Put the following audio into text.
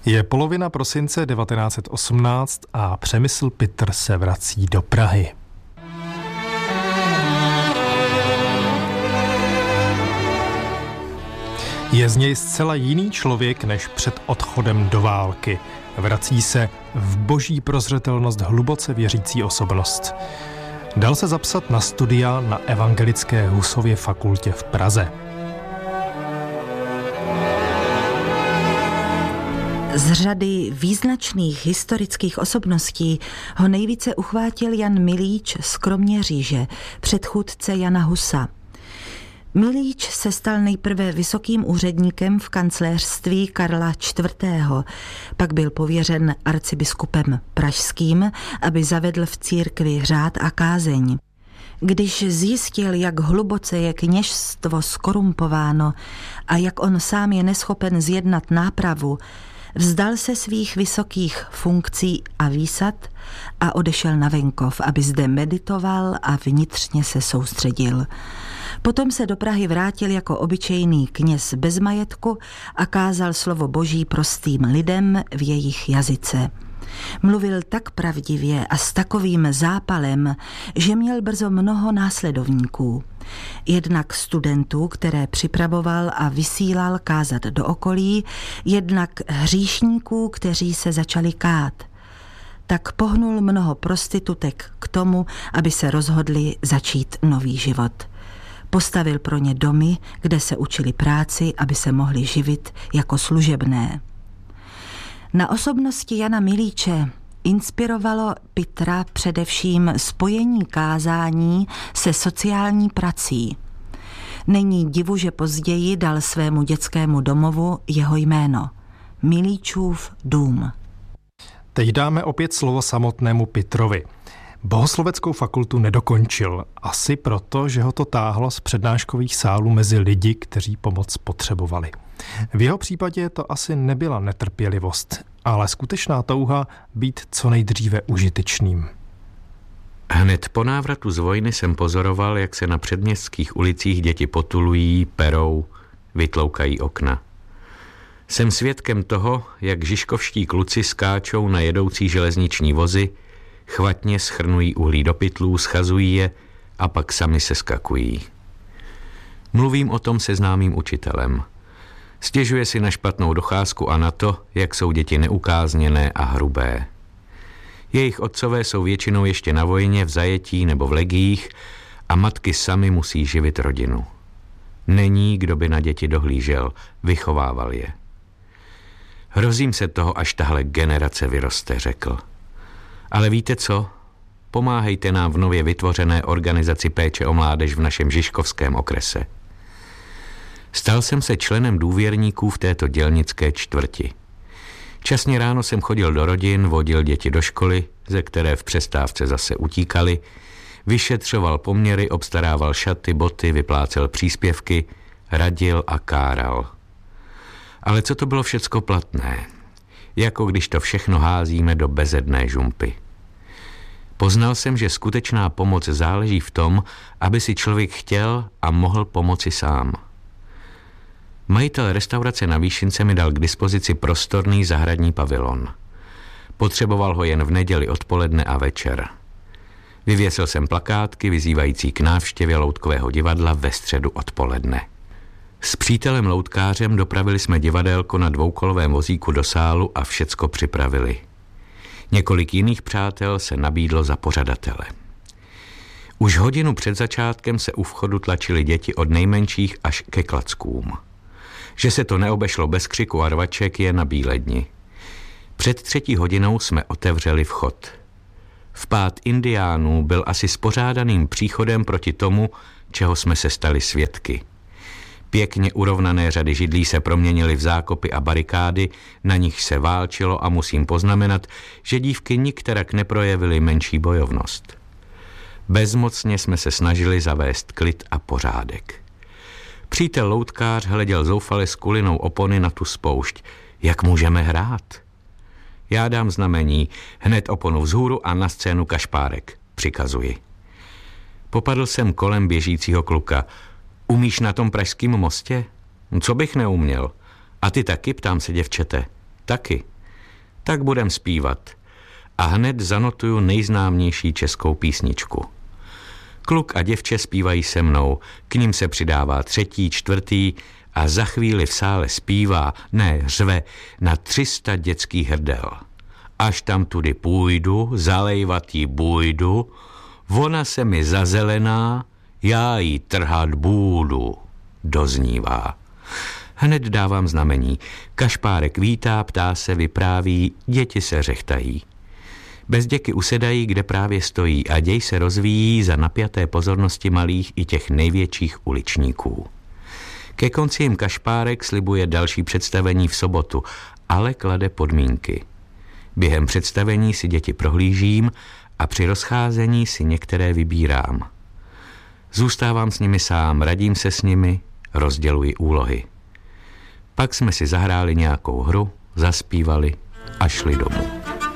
Je polovina prosince 1918 a Přemysl Pitter se vrací do Prahy. Je z něj zcela jiný člověk než před odchodem do války. Vrací se v boží prozřetelnost hluboce věřící osobnost. Dal se zapsat na studia na Evangelické Husově fakultě v Praze. Z řady význačných historických osobností ho nejvíce uchvátil Jan Milíč z Kroměříže, předchůdce Jana Husa. Milíč se stal nejprve vysokým úředníkem v kancléřství Karla IV. Pak byl pověřen arcibiskupem pražským, aby zavedl v církvi řád a kázeň. Když zjistil, jak hluboce je kněžstvo skorumpováno a jak on sám je neschopen zjednat nápravu, vzdal se svých vysokých funkcí a výsad a odešel na venkov, aby zde meditoval a vnitřně se soustředil. Potom se do Prahy vrátil jako obyčejný kněz bez majetku a kázal slovo Boží prostým lidem v jejich jazyce. Mluvil tak pravdivě a s takovým zápalem, že měl brzo mnoho následovníků. Jednak studentů, které připravoval a vysílal kázat do okolí, jednak hříšníků, kteří se začali kát. Tak pohnul mnoho prostitutek k tomu, aby se rozhodli začít nový život. Postavil pro ně domy, kde se učili práci, aby se mohli živit jako služebné. Na osobnosti Jana Milíče inspirovalo Pittera především spojení kázání se sociální prací. Není divu, že později dal svému dětskému domovu jeho jméno – Milíčův dům. Teď dáme opět slovo samotnému Pitterovi. Bohosloveckou fakultu nedokončil, asi proto, že ho to táhlo z přednáškových sálů mezi lidi, kteří pomoc potřebovali. V jeho případě to asi nebyla netrpělivost, ale skutečná touha být co nejdříve užitečným. Hned po návratu z vojny jsem pozoroval, jak se na předměstských ulicích děti potulují, perou, vytloukají okna. Jsem svědkem toho, jak žižkovští kluci skáčou na jedoucí železniční vozy, chvatně schrnují uhlí do pytlů, schazují je a pak sami se skakují. Mluvím o tom se známým učitelem. Stěžuje si na špatnou docházku a na to, jak jsou děti neukázněné a hrubé. Jejich otcové jsou většinou ještě na vojně, v zajetí nebo v legiích a matky sami musí živit rodinu. Není, kdo by na děti dohlížel, vychovával je. Hrozím se toho, až tahle generace vyroste, řekl. Ale víte co? Pomáhejte nám v nově vytvořené organizaci péče o mládež v našem žižkovském okrese. Stal jsem se členem důvěrníků v této dělnické čtvrti. Časně ráno jsem chodil do rodin, vodil děti do školy, ze které v přestávce zase utíkali, vyšetřoval poměry, obstarával šaty, boty, vyplácel příspěvky, radil a káral. Ale co to bylo všecko platné? Jako když to všechno házíme do bezedné žumpy. Poznal jsem, že skutečná pomoc záleží v tom, aby si člověk chtěl a mohl pomoci sám. Majitel restaurace na Výšince mi dal k dispozici prostorný zahradní pavilon. Potřeboval ho jen v neděli odpoledne a večer. Vyvěsil jsem plakátky vyzývající k návštěvě loutkového divadla ve středu odpoledne. S přítelem loutkářem dopravili jsme divadélko na dvoukolovém vozíku do sálu a všecko připravili. Několik jiných přátel se nabídlo za pořadatele. Už hodinu před začátkem se u vchodu tlačili děti od nejmenších až ke klackům. Že se to neobešlo bez křiku a rvaček je na bíledni. Před 3. hodinou jsme otevřeli vchod. Vpád indiánů byl asi spořádaným příchodem proti tomu, čeho jsme se stali svědky. Pěkně urovnané řady židlí se proměnily v zákopy a barikády, na nich se válčilo a musím poznamenat, že dívky nikterak neprojevily menší bojovnost. Bezmocně jsme se snažili zavést klid a pořádek. Přítel loutkář hleděl zoufale s kulinou opony na tu spoušť. Jak můžeme hrát? Já dám znamení, hned oponu vzhůru a na scénu kašpárek, přikazuji. Popadl jsem kolem běžícího kluka. Umíš na tom pražském mostě? Co bych neuměl? A ty taky, ptám se děvčete. Taky, Tak budem zpívat. A hned zanotuju nejznámější českou písničku. Kluk a děvče zpívají se mnou, k ním se přidává třetí, čtvrtý a za chvíli v sále zpívá, ne řve, na 300 dětských hrdel. Až tam tudy půjdu, zalejvat jí bůjdu, ona se mi zazelená, já jí trhat budu, doznívá. Hned dávám znamení. Kašpárek vítá, ptá se, vypráví, děti se řechtají. Bezděky usedají, kde právě stojí a děj se rozvíjí za napjaté pozornosti malých i těch největších uličníků. Ke konci jim Kašpárek slibuje další představení v sobotu, ale klade podmínky. Během představení si děti prohlížím a při rozcházení si některé vybírám. Zůstávám s nimi sám, radím se s nimi, rozděluji úlohy. Pak jsme si zahráli nějakou hru, zaspívali a šli domů.